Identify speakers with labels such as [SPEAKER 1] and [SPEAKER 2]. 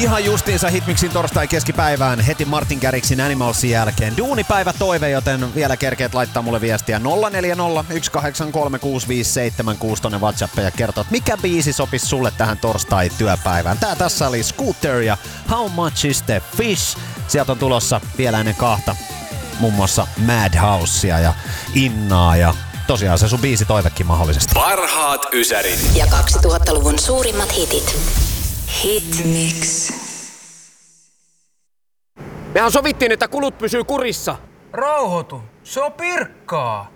[SPEAKER 1] Ihan justiinsa Hitmixin torstai keskipäivään heti Martin Garrixin Animalsin jälkeen. Duunipäivä toive, joten vielä kerkeet laittaa mulle viestiä 0401836576 tonne WhatsApp ja kertoo, että mikä biisi sopisi sulle tähän torstai-työpäivään. Tää tässä oli Scooter ja How Much Is The Fish. Sieltä on tulossa vielä ennen kahta muun muassa Madhousea ja Innaa ja tosiaan se sun biisi toivekin mahdollisesti.
[SPEAKER 2] Parhaat ysärit
[SPEAKER 3] ja 2000-luvun suurimmat hitit. Hitmix.
[SPEAKER 4] Mehän sovittiin, että kulut pysyy kurissa.
[SPEAKER 5] Rauhoitu, se on Pirkkaa.